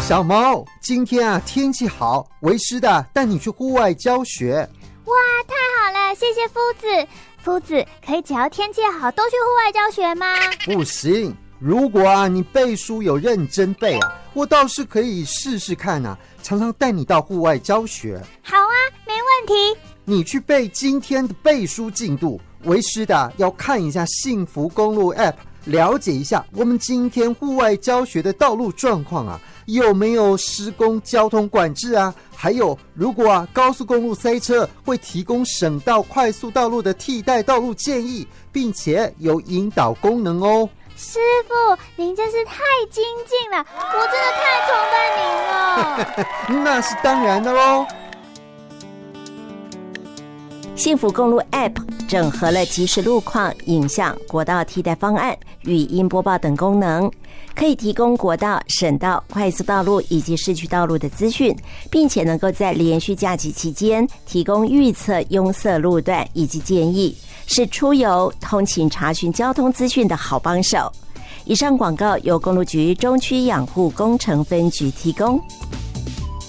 小毛，今天啊天气好，为师的带你去户外教学。 哇，太好了，谢谢夫子。夫子，可以只要天气好都去户外教学吗？ 不行，如果啊你背书有认真背啊，我倒是可以试试看啊，常常带你到户外教学。 好啊，没问题。 你去背今天的背书进度，为师的要看一下幸福公路 App， 了解一下我们今天户外教学的道路状况啊，有没有施工交通管制啊？还有，如果啊高速公路塞车，会提供省道、快速道路的替代道路建议，并且有引导功能哦。 师傅，您真是太精进了，我真的太崇拜您了。 那是当然的喽。 幸福公路 App 整合了即时路况、影像、国道替代方案、语音播报等功能，可以提供国道、省道、快速道路以及市区道路的资讯，并且能够在连续假期期间提供预测拥塞路段以及建议，是出游、通勤查询交通资讯的好帮手。以上广告由公路局中区养护工程分局提供。